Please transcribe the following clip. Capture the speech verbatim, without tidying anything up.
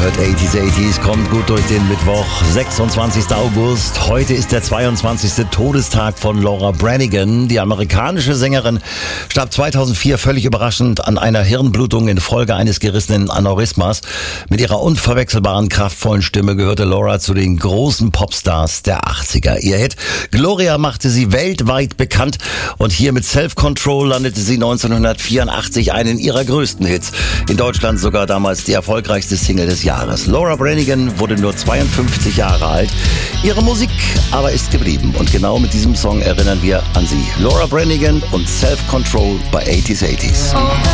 hört achtziger achtziger, kommt gut durch den Mittwoch, sechsundzwanzigster August. Heute ist der zweiundzwanzigste Todestag von Laura Branigan. Die amerikanische Sängerin starb zweitausendvier völlig überraschend an einer Hirnblutung infolge eines gerissenen Aneurysmas. Mit ihrer unverwechselbaren, kraftvollen Stimme gehörte Laura zu den großen Popstars der achtziger. Ihr Hit Gloria machte sie weltweit bekannt und hier mit Self-Control landete sie neunzehnhundertvierundachtzig einen ihrer größten Hits. In Deutschland sogar damals die erfolgreichste Single des Jahres. Laura Branigan wurde nur zweiundfünfzig Jahre alt. Ihre Musik aber ist geblieben. Und genau mit diesem Song erinnern wir an sie. Laura Branigan und Self-Control bei achtziger achtziger.